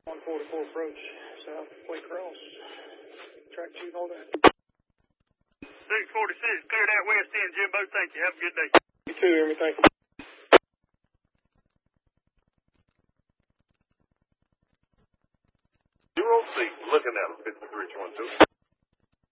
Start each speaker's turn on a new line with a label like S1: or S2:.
S1: 144 approach, south Point Cross. Track 2, hold that. 646, clear that west end, Jimbo. Thank you. Have a good day. You too, Jeremy. Thank you.
S2: You won't see looking at him, 5312.